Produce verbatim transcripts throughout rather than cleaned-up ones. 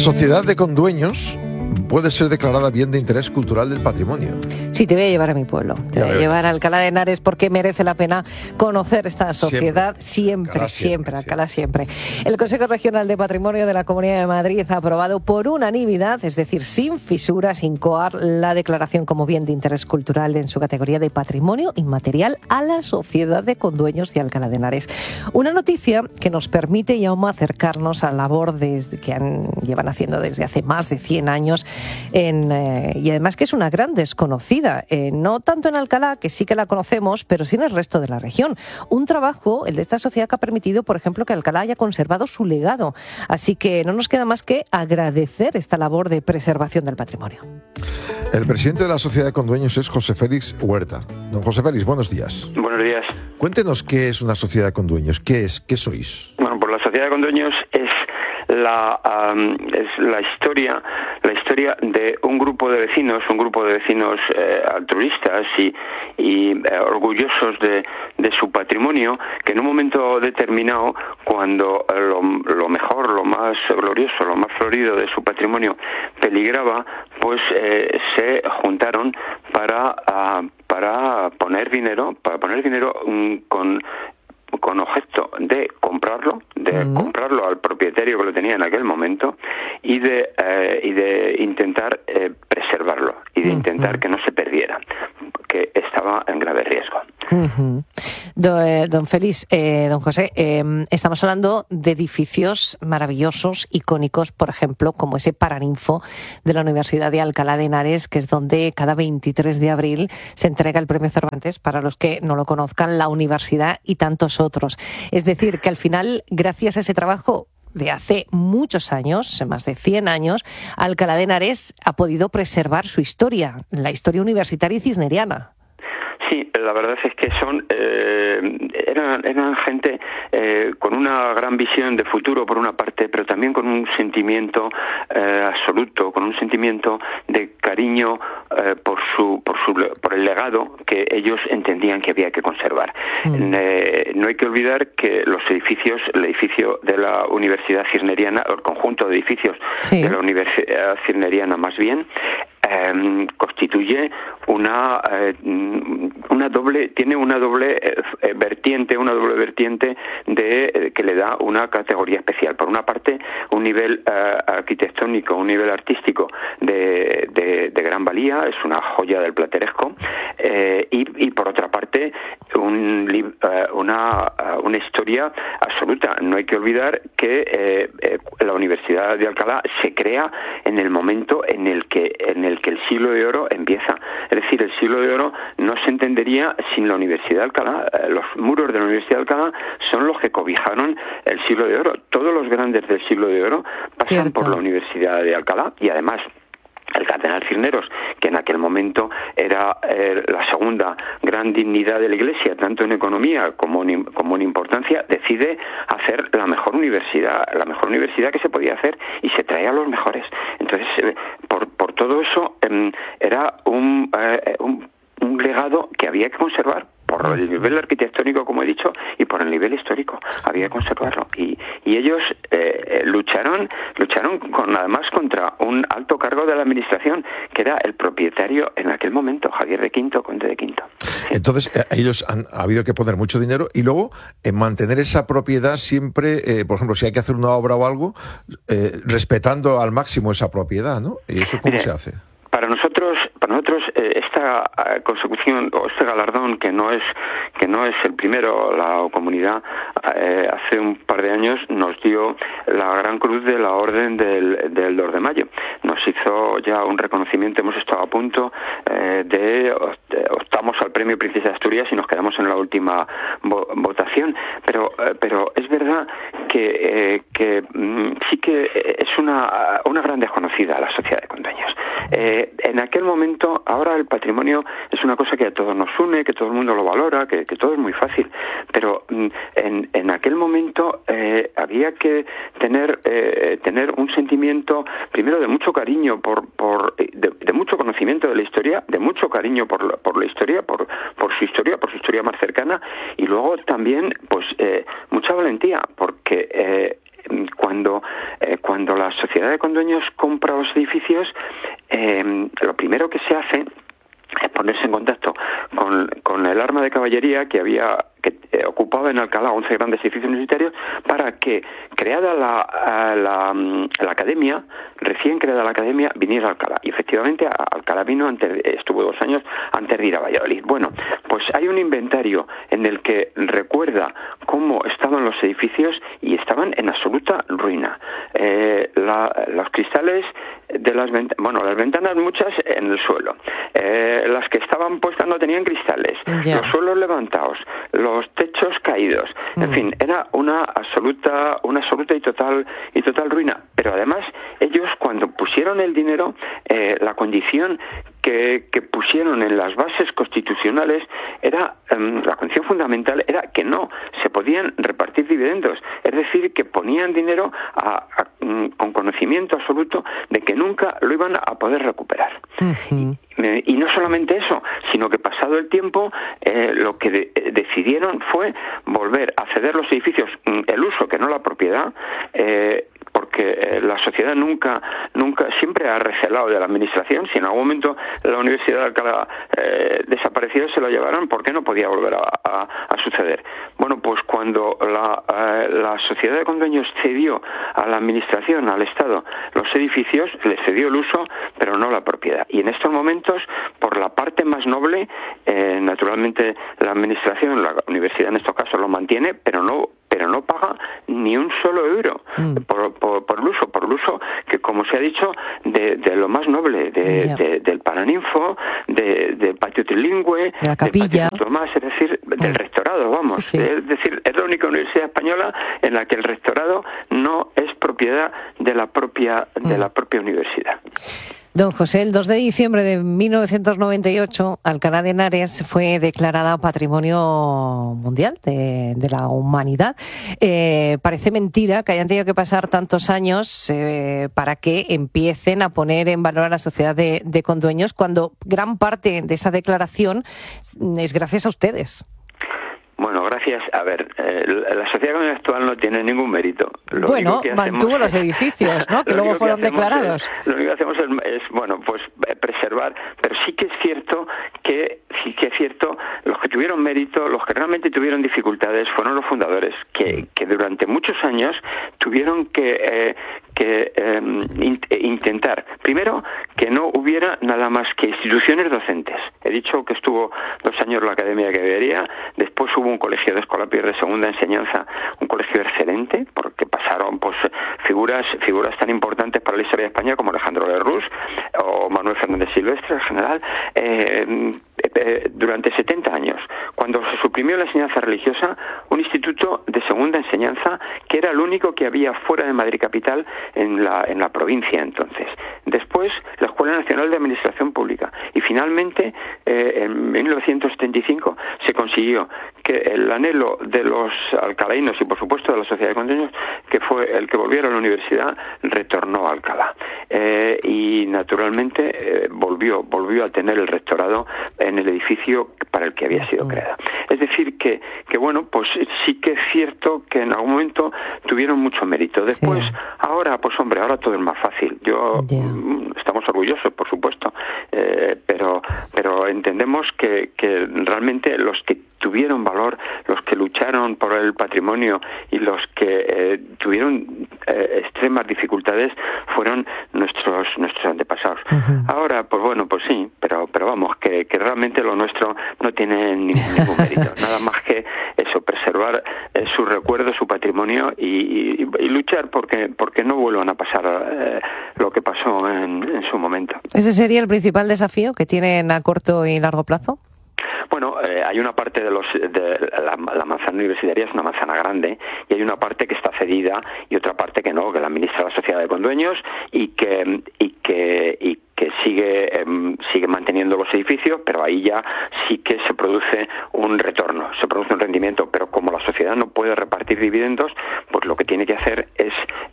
sociedad de condueños puede ser declarada bien de interés cultural del patrimonio. Sí, te voy a llevar a mi pueblo. Te Ya voy a veo. llevar a Alcalá de Henares porque merece la pena conocer esta sociedad siempre, Siempre, siempre, siempre, Alcalá siempre. El Consejo Regional de Patrimonio de la Comunidad de Madrid ha aprobado por unanimidad, es decir, sin fisuras, sin coar, la declaración como bien de interés cultural en su categoría de patrimonio inmaterial a la sociedad de condueños de Alcalá de Henares. Una noticia que nos permite, Jaume, acercarnos a la labor desde, que han, llevan haciendo desde hace más de cien años en, eh, y además que es una gran desconocida, eh, no tanto en Alcalá, que sí que la conocemos, pero sí en el resto de la región. Un trabajo, el de esta sociedad, que ha permitido, por ejemplo, que Alcalá haya conservado su legado. Así que no nos queda más que agradecer esta labor de preservación del patrimonio. El presidente de la sociedad de condueños es José Félix Huerta. Don José Félix, buenos días. Buenos días. Cuéntenos qué es una sociedad de condueños. ¿Qué es? ¿Qué sois? Bueno, pues la sociedad de condueños es la um, es la historia la historia de un grupo de vecinos, un grupo de vecinos eh, altruistas y, y eh, orgullosos de, de su patrimonio, que en un momento determinado, cuando lo, lo mejor, lo más glorioso, lo más florido de su patrimonio peligraba, pues eh, se juntaron para uh, para poner dinero, para poner dinero um, con con objeto de comprarlo, de uh-huh. comprarlo al propietario que lo tenía en aquel momento y de eh, y de intentar eh, preservarlo y de uh-huh. intentar que no se perdiera, que estaba en grave riesgo. Uh-huh. Do, eh, don Félix, eh, don José, eh, estamos hablando de edificios maravillosos, icónicos, por ejemplo, como ese Paraninfo de la Universidad de Alcalá de Henares, que es donde cada veintitrés de abril se entrega el Premio Cervantes, para los que no lo conozcan, la universidad y tantos otros. Es decir, que al final, gracias a ese trabajo de hace muchos años, más de cien años, Alcalá de Henares ha podido preservar su historia, la historia universitaria y cisneriana. Sí, la verdad es que son eh, eran, eran gente eh, con una gran visión de futuro por una parte, pero también con un sentimiento eh, absoluto, con un sentimiento de cariño eh, por su por su por el legado que ellos entendían que había que conservar. Mm. Eh, no hay que olvidar que los edificios, el edificio de la Universidad Cisneriana, el conjunto de edificios sí. de la Universidad Cisneriana más bien, Eh, constituye una eh, una doble tiene una doble eh, vertiente una doble vertiente de eh, que le da una categoría especial. Por una parte, un nivel eh, arquitectónico, un nivel artístico de, de, de gran valía, es una joya del plateresco, eh, y, y por otra parte un, eh, una una historia absoluta. No hay que olvidar que eh, eh, la Universidad de Alcalá se crea en el momento en el que en el que el siglo de oro empieza. Es decir, el siglo de oro no se entendería sin la Universidad de Alcalá. Los muros de la Universidad de Alcalá son los que cobijaron el siglo de oro. Todos los grandes del siglo de oro pasan Cierto. por la Universidad de Alcalá, y además el cardenal Cisneros, que en aquel momento era eh, la segunda gran dignidad de la Iglesia, tanto en economía como en, como en importancia, decide hacer la mejor universidad, la mejor universidad que se podía hacer, y se trae a los mejores. Entonces, eh, por, por todo eso, eh, era un, eh, un, un legado que había que conservar. Por el nivel arquitectónico, como he dicho, y por el nivel histórico, había que conservarlo. Y, y ellos eh, lucharon, lucharon con, además contra un alto cargo de la administración, que era el propietario en aquel momento, Javier de Quinto, conde de Quinto. Sí. Entonces, eh, ellos han ha habido que poner mucho dinero y luego eh, mantener esa propiedad siempre, eh, por ejemplo, si hay que hacer una obra o algo, eh, respetando al máximo esa propiedad, ¿no? ¿Y eso cómo Mire, se hace? Para nosotros, para nosotros eh, esta eh, consecución o este galardón, que no es que no es el primero, la comunidad eh, hace un par de años nos dio la Gran Cruz de la Orden del, del dos de mayo. Nos hizo ya un reconocimiento, hemos estado a punto eh, de optamos al premio Princesa de Asturias y nos quedamos en la última vo- votación. Pero eh, pero es verdad que eh, que mm, sí que es una una gran desconocida la sociedad de condueños. Eh, en aquel momento, ahora el patrimonio es una cosa que a todos nos une, que todo el mundo lo valora, que, que todo es muy fácil, pero en, en aquel momento eh, había que tener eh, tener un sentimiento, primero, de mucho cariño por por de, de mucho conocimiento de la historia, de mucho cariño por la, por la historia, por por su historia, por su historia más cercana, y luego también pues eh, mucha valentía, porque eh, cuando eh, cuando la sociedad de condueños compra los edificios, eh, lo primero que se hace es ponerse en contacto con, con el arma de caballería que había que eh, ocupaba en Alcalá once grandes edificios universitarios, para que, creada la, la, la academia, recién creada la academia, viniera a Alcalá. Y efectivamente Alcalá vino, antes, estuvo dos años antes de ir a Valladolid. Bueno, pues hay un inventario en el que recuerda cómo estaban los edificios y estaban en absoluta ruina. Eh, la, los cristales de las ventanas, bueno, las ventanas muchas en el suelo, eh, las que estaban puestas no tenían cristales, yeah. los suelos levantados, los techos caídos, en mm. fin, era una absoluta, una absoluta y total y total ruina. Pero además ellos, cuando pusieron el dinero, eh, la condición que, que pusieron en las bases constitucionales era, um, la condición fundamental era que no se podían repartir dividendos, es decir, que ponían dinero a, a, um, con conocimiento absoluto de que nunca lo iban a poder recuperar. Uh-huh. y, y no solamente eso, sino que pasado el tiempo, eh, lo que de, eh, decidieron fue volver a ceder los edificios, el uso que no la propiedad, eh, porque la sociedad nunca, nunca, siempre ha recelado de la administración. Si en algún momento la Universidad de Alcalá eh, desapareció, se lo llevaron, ¿por qué no podía volver a, a, a suceder? Bueno, pues cuando la, eh, la sociedad de condueños cedió a la administración, al Estado, los edificios, le cedió el uso, pero no la propiedad. Y en estos momentos, por la parte más noble, eh, naturalmente la administración, la universidad en estos casos lo mantiene, pero no pero no paga ni un solo euro mm. por, por, por el uso, por el uso que, como se ha dicho, de, de lo más noble, de, yeah. de, del Paraninfo, de, del patio trilingüe, de la capilla, del Tomás, es decir, mm. del rectorado, vamos. Sí, sí. Es decir, es la única universidad española en la que el rectorado no es propiedad de la propia, mm. de la propia universidad. Don José, el dos de diciembre de mil novecientos noventa y ocho, Alcalá de Henares fue declarada Patrimonio Mundial de, de la Humanidad. Eh, parece mentira que hayan tenido que pasar tantos años eh, para que empiecen a poner en valor a la sociedad de, de condueños, cuando gran parte de esa declaración es gracias a ustedes. Bueno, gracias. A ver, eh, la sociedad actual no tiene ningún mérito. Lo bueno, mantuvo los edificios, ¿no? Que luego fueron que declarados. Es, lo único que hacemos es, es, bueno, pues preservar, pero sí que es cierto que, sí que es cierto, los que tuvieron mérito, los que realmente tuvieron dificultades, fueron los fundadores, que, que durante muchos años tuvieron que, eh, que eh, int- intentar, primero, que no hubiera nada más que instituciones docentes. He dicho que estuvo dos años la Academia que debería, después hubo un colegio de escolapios de segunda enseñanza, un colegio excelente, porque pasaron pues figuras figuras tan importantes para la historia de España como Alejandro Lerroux o Manuel Fernández Silvestre, en general, eh, eh, durante setenta años. Cuando se suprimió la enseñanza religiosa, un instituto de segunda enseñanza que era el único que había fuera de Madrid capital en la, en la provincia entonces. Después, la Escuela Nacional de Administración Pública. Y finalmente, eh, en mil novecientos setenta y cinco, se consiguió que el anhelo de los alcalaínos y por supuesto de la sociedad de condueños, que fue el que volviera a la universidad, retornó a Alcalá. Eh, y naturalmente eh, volvió, volvió a tener el rectorado en el edificio para el que había sido creada. Es decir, que, que bueno, pues sí que es cierto que en algún momento tuvieron mucho mérito. Después, sí. ahora, pues hombre, ahora todo es más fácil. Yo, yeah. estamos orgullosos, por supuesto, eh, pero, pero entendemos que, que realmente los que tuvieron valor, los que lucharon por el patrimonio y los que eh, tuvieron eh, extremas dificultades fueron nuestros nuestros antepasados. Uh-huh. Ahora, pues bueno, pues sí, pero pero vamos, que, que realmente lo nuestro no tiene ningún, ningún mérito, nada más que eso, preservar eh, su recuerdo, su patrimonio y, y, y luchar porque porque no vuelvan a pasar eh, lo que pasó en, en su momento. ¿Ese sería el principal desafío que tienen a corto y largo plazo? Bueno, eh, hay una parte de los de la, la manzana universitaria es una manzana grande y hay una parte que está cedida y otra parte que no, que la administra la sociedad de condueños y que y que y que sigue eh, sigue manteniendo los edificios, pero ahí ya sí que se produce un retorno, se produce un rendimiento, pero como la sociedad no puede repartir dividendos, pues lo que tiene que hacer es eh,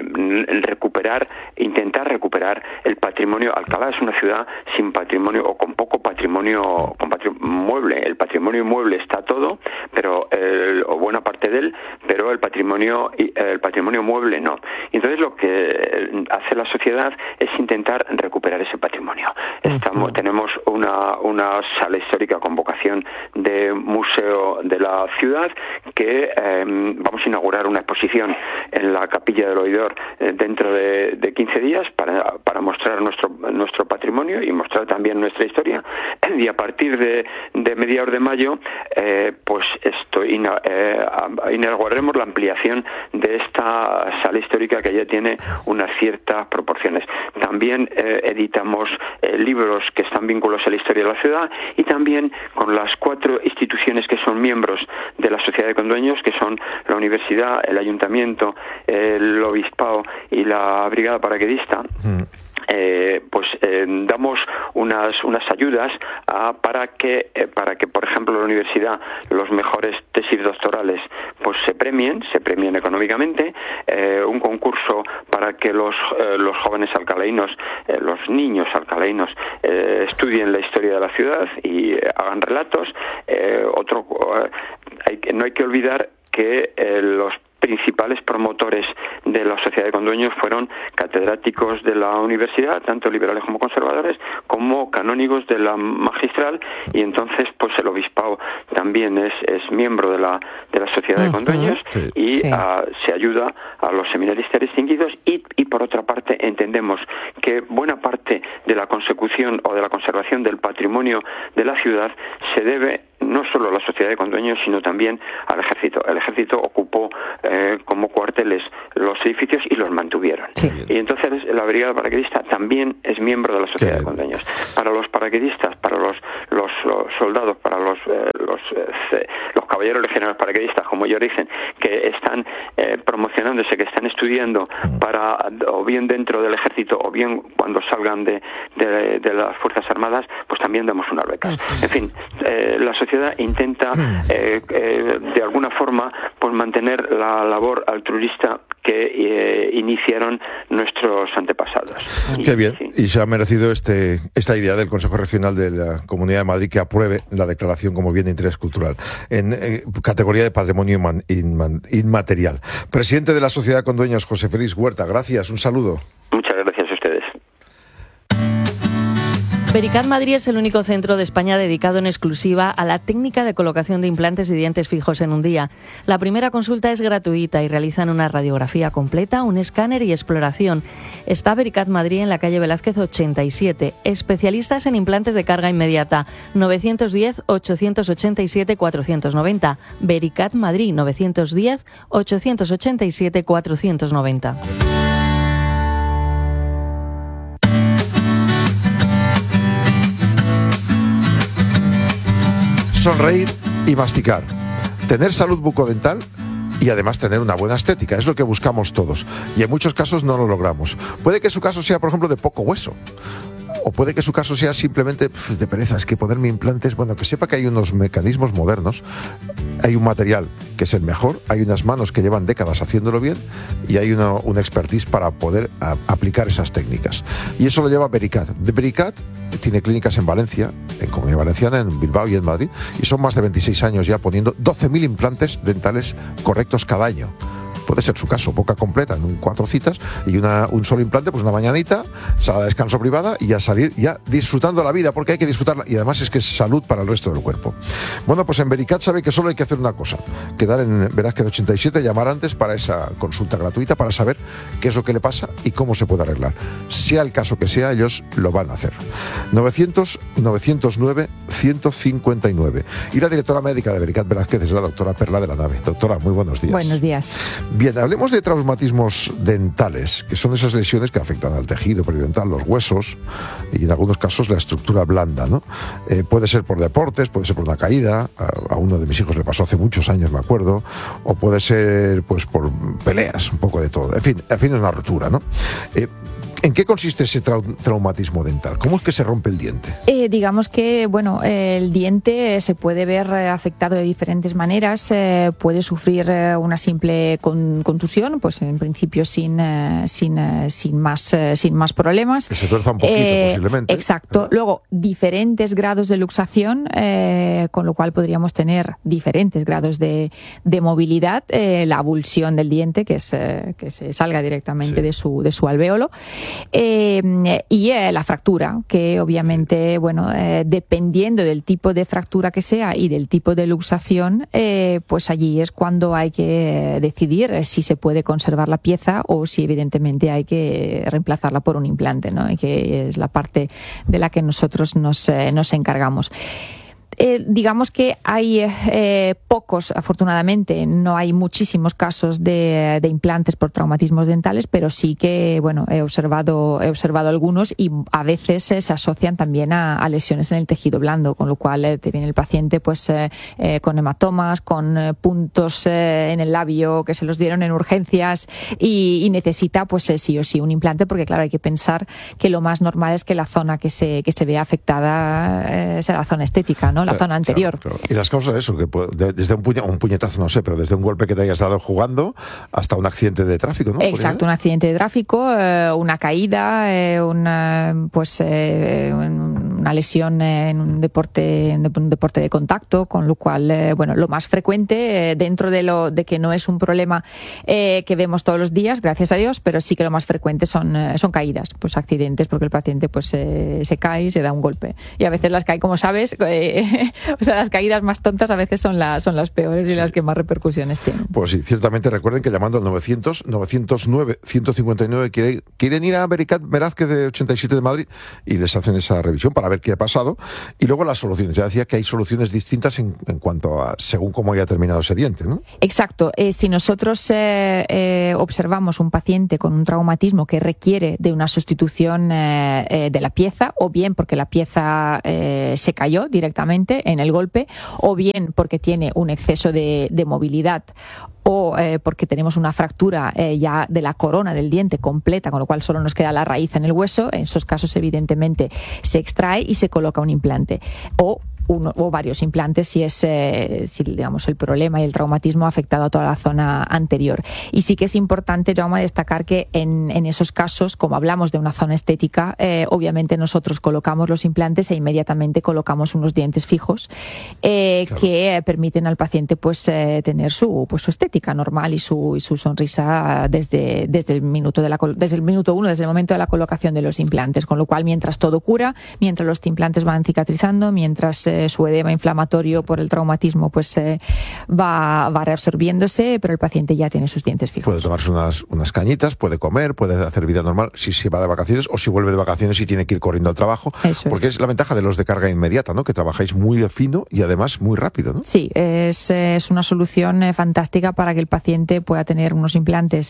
recuperar, intentar recuperar el patrimonio. Alcalá es una ciudad sin patrimonio o con poco patrimonio, con patrimonio mueble. El patrimonio inmueble está todo, pero el, o buena parte de él, pero el patrimonio el patrimonio mueble no. Entonces lo que hace la sociedad es intentar recuperar ese patrimonio. Estamos, tenemos una, una sala histórica con vocación de museo de la ciudad que eh, vamos a inaugurar una exposición en la Capilla del Oidor eh, dentro de, de quince días para, para mostrar nuestro nuestro patrimonio y mostrar también nuestra historia. Y a partir de, de mediados de mayo eh, pues esto ina, eh, inauguraremos la ampliación de esta sala histórica que ya tiene unas ciertas proporciones. También eh, editamos eh, libros que están vinculados a la historia de la ciudad y también con las cuatro instituciones que son miembros de la Sociedad de Condueños, que son la Universidad, el Ayuntamiento, el Obispado y la Brigada Paracaidista. Mm. Eh, pues eh, damos unas unas ayudas a, para que eh, para que por ejemplo la universidad los mejores tesis doctorales pues se premien se premien económicamente, eh, un concurso para que los eh, los jóvenes alcalainos, eh, los niños alcalainos eh, estudien la historia de la ciudad y eh, hagan relatos. Eh, otro eh, hay que, no hay que olvidar que eh, los principales promotores de la Sociedad de Condueños fueron catedráticos de la universidad, tanto liberales como conservadores, como canónigos de la magistral, y entonces pues el obispado también es, es miembro de la de la Sociedad de Condueños. Sí, y sí. A, se ayuda a los seminaristas distinguidos y, y por otra parte entendemos que buena parte de la consecución o de la conservación del patrimonio de la ciudad se debe no solo a la Sociedad de Condueños, sino también al Ejército. El Ejército ocupó eh, como cuarteles los edificios y los mantuvieron. Sí. Y entonces la Brigada Paracaidista también es miembro de la Sociedad sí. de Condueños. Para los paracaidistas, para los, los, los soldados, para los eh, los, eh, los caballeros legionarios paracaidistas, como ellos dicen, que están eh, promocionándose, que están estudiando para, o bien dentro del Ejército, o bien cuando salgan de, de, de las Fuerzas Armadas, pues también damos unas becas. En fin, eh, la sociedad intenta eh, eh, de alguna forma pues mantener la labor altruista que eh, iniciaron nuestros antepasados. Qué y, bien, sí. Y se ha merecido este esta idea del Consejo Regional de la Comunidad de Madrid que apruebe la declaración como bien de interés cultural en, en categoría de patrimonio inman, inman, inmaterial. Presidente de la Sociedad de Condueños, José Félix Huerta, gracias, un saludo. Muchas gracias a ustedes. Vericat Madrid es el único centro de España dedicado en exclusiva a la técnica de colocación de implantes y dientes fijos en un día. La primera consulta es gratuita y realizan una radiografía completa, un escáner y exploración. Está Vericat Madrid en la calle Velázquez ochenta y siete. Especialistas en implantes de carga inmediata. nueve uno cero, ocho ocho siete, cuatro nueve cero. Vericat Madrid nueve uno cero, ocho ocho siete, cuatro nueve cero. Sonreír y masticar, tener salud bucodental y además tener una buena estética, es lo que buscamos todos y en muchos casos no lo logramos. Puede que su caso sea, por ejemplo, de poco hueso, o puede que su caso sea simplemente pf, de pereza, es que ponerme implantes, bueno, que sepa que hay unos mecanismos modernos, hay un material que es el mejor, hay unas manos que llevan décadas haciéndolo bien y hay una, una expertise para poder a, aplicar esas técnicas. Y eso lo lleva Vericat. De Vericat tiene clínicas en Valencia, en Comunidad Valenciana, en Bilbao y en Madrid, y son más de veintiséis años ya poniendo doce mil implantes dentales correctos cada año. Puede ser su caso, boca completa en un, cuatro citas y una, un solo implante, pues una mañanita, sala de descanso privada y a salir ya disfrutando la vida, porque hay que disfrutarla y además es que es salud para el resto del cuerpo. Bueno, pues en Vericat sabe que solo hay que hacer una cosa, quedar en Velázquez ochenta y siete, llamar antes para esa consulta gratuita para saber qué es lo que le pasa y cómo se puede arreglar. Sea el caso que sea, ellos lo van a hacer. novecientos, novecientos nueve, ciento cincuenta y nueve. Y la directora médica de Vericat Velázquez es la doctora Perla de la Nave. Doctora, muy buenos días. Buenos días. Bien, hablemos de traumatismos dentales, que son esas lesiones que afectan al tejido periodontal, los huesos y en algunos casos la estructura blanda, ¿no? Eh, puede ser por deportes, puede ser por una caída, a, a uno de mis hijos le pasó hace muchos años, me acuerdo, o puede ser pues por peleas, un poco de todo. En fin, en fin, es una rotura, ¿no? Eh, ¿En qué consiste ese trau- traumatismo dental? ¿Cómo es que se rompe el diente? Eh, digamos que, bueno, el diente se puede ver afectado de diferentes maneras. Eh, puede sufrir una simple con, contusión, pues en principio sin, eh, sin, eh, sin, más, eh, sin más problemas. Que se tuerza un poquito, eh, posiblemente. Exacto. ¿Verdad? Luego, diferentes grados de luxación, eh, con lo cual podríamos tener diferentes grados de, de movilidad. Eh, la avulsión del diente, que es eh, que se salga directamente sí. de su de su alvéolo. Eh, y eh, la fractura, que obviamente, sí. bueno, eh, dependiendo del tipo de fractura que sea y del tipo de luxación, eh, pues allí es cuando hay que decidir si se puede conservar la pieza o si evidentemente hay que reemplazarla por un implante, ¿no? Y que es la parte de la que nosotros nos, eh, nos encargamos. Eh, digamos que hay eh, pocos, afortunadamente, no hay muchísimos casos de, de implantes por traumatismos dentales, pero sí que, bueno, he observado, he observado algunos y a veces eh, se asocian también a, a lesiones en el tejido blando, con lo cual eh, te viene el paciente pues eh, eh, con hematomas, con eh, puntos eh, en el labio que se los dieron en urgencias y, y necesita pues eh, sí o sí un implante, porque claro, hay que pensar que lo más normal es que la zona que se, que se vea afectada eh, sea la zona estética, ¿no? La zona anterior. Claro, claro. Y las causas de eso, que de, desde un, puña, un puñetazo, no sé, pero desde un golpe que te hayas dado jugando hasta un accidente de tráfico, ¿no? Exacto, un accidente de tráfico, eh, una caída, eh, una, pues, eh, una lesión en un deporte, en un deporte de contacto, con lo cual, eh, bueno, lo más frecuente, eh, dentro de lo de que no es un problema eh, que vemos todos los días, gracias a Dios, pero sí que lo más frecuente son, eh, son caídas, pues accidentes, porque el paciente pues eh, se cae y se da un golpe. Y a veces las cae, como sabes, eh, o sea, las caídas más tontas a veces son, la, son las peores y sí. las que más repercusiones tienen. Pues sí, ciertamente recuerden que llamando al novecientos, novecientos nueve, ciento cincuenta y nueve quieren, quieren ir a Vericat Velázquez de ochenta y siete de Madrid y les hacen esa revisión para ver qué ha pasado. Y luego las soluciones. Ya decía que hay soluciones distintas en, en cuanto a según cómo haya terminado ese diente, ¿no? Exacto. Eh, si nosotros eh, eh, observamos un paciente con un traumatismo que requiere de una sustitución eh, eh, de la pieza, o bien porque la pieza eh, se cayó directamente en el golpe, o bien porque tiene un exceso de, de movilidad, o eh, porque tenemos una fractura eh, ya de la corona del diente completa, con lo cual solo nos queda la raíz en el hueso, en esos casos evidentemente se extrae y se coloca un implante, o uno o varios implantes si es eh, si digamos el problema y el traumatismo ha afectado a toda la zona anterior. Y sí que es importante, Jaume, destacar que en, en esos casos, como hablamos de una zona estética, eh, obviamente nosotros colocamos los implantes e inmediatamente colocamos unos dientes fijos eh, claro. que permiten al paciente pues eh, tener su pues su estética normal y su y su sonrisa desde desde el minuto de la desde el minuto uno, desde el momento de la colocación de los implantes, con lo cual mientras todo cura, mientras los implantes van cicatrizando, mientras eh, su edema inflamatorio por el traumatismo pues eh, va, va reabsorbiéndose, pero el paciente ya tiene sus dientes fijos. Puede tomarse unas, unas cañitas, puede comer, puede hacer vida normal si se va de vacaciones o si vuelve de vacaciones y tiene que ir corriendo al trabajo. Eso porque es. es la ventaja de los de carga inmediata, ¿no? Que trabajáis muy fino y además muy rápido, ¿no? Sí, es, es una solución eh, fantástica para que el paciente pueda tener unos implantes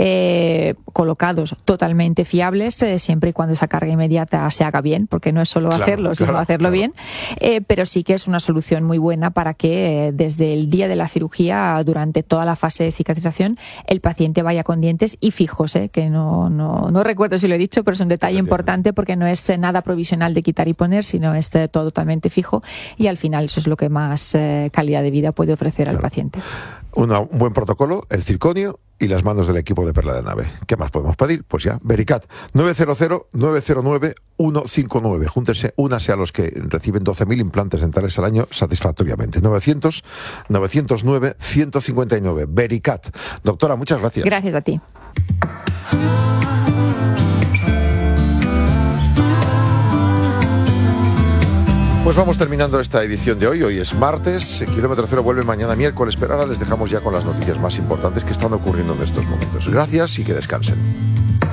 eh, colocados totalmente fiables, eh, siempre y cuando esa carga inmediata se haga bien, porque no es solo claro, hacerlo, claro, sino hacerlo claro. bien. Eh, pero sí que es una solución muy buena para que eh, desde el día de la cirugía, durante toda la fase de cicatrización, el paciente vaya con dientes y fijos, eh, que no, no, no recuerdo si lo he dicho, pero es un detalle importante porque no es eh, nada provisional de quitar y poner, sino es eh, todo totalmente fijo y al final eso es lo que más eh, calidad de vida puede ofrecer claro. al paciente. Una, un buen protocolo, el circonio y las manos del equipo de Perla de Nave. ¿Qué más podemos pedir? Pues ya, Vericat, nueve cero cero, nueve cero nueve, uno cinco nueve. Júntense, únase a los que reciben doce mil implantes dentales al año satisfactoriamente. novecientos, novecientos nueve, ciento cincuenta y nueve. Vericat. Doctora, muchas gracias. Gracias a ti. Pues vamos terminando esta edición de hoy. Hoy es martes, Kilómetro Cero vuelve mañana miércoles, pero ahora les dejamos ya con las noticias más importantes que están ocurriendo en estos momentos. Gracias y que descansen.